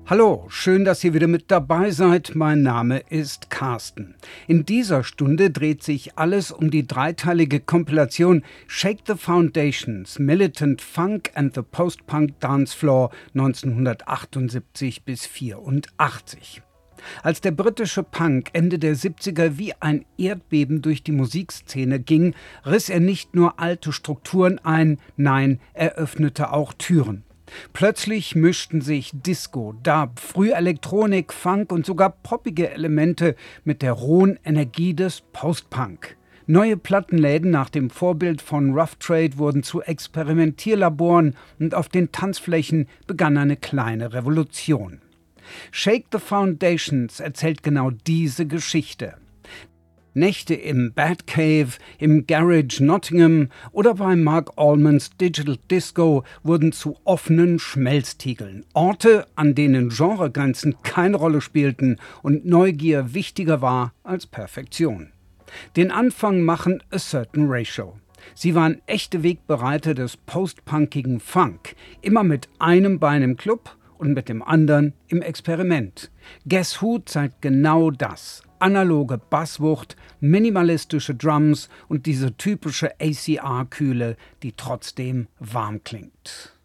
Hallo, schön, dass ihr wieder mit dabei seid. Mein Name ist Carsten. In dieser Stunde dreht sich alles um die dreiteilige Kompilation Shake the Foundations, Militant Funk and the Post-Punk Dance Floor 1978 bis 84. Als der britische Punk Ende der 70er wie ein Erdbeben durch die Musikszene ging, riss er nicht nur alte Strukturen ein, nein, er öffnete auch Türen. Plötzlich mischten sich Disco, Dub, Frühelektronik, Funk und sogar poppige Elemente mit der rohen Energie des Post-Punk. Neue Plattenläden nach dem Vorbild von Rough Trade wurden zu Experimentierlaboren und auf den Tanzflächen begann eine kleine Revolution. Shake the Foundations erzählt genau diese Geschichte. Nächte im Batcave, im Garage Nottingham oder bei Mark Allmans Digital Disco wurden zu offenen Schmelztiegeln. Orte, an denen Genregrenzen keine Rolle spielten und Neugier wichtiger war als Perfektion. Den Anfang machen A Certain Ratio. Sie waren echte Wegbereiter des postpunkigen Funk, immer mit einem Bein im Club und mit dem anderen im Experiment. Guess Who zeigt genau das. Analoge Basswucht, minimalistische Drums und diese typische ACR-Kühle, die trotzdem warm klingt.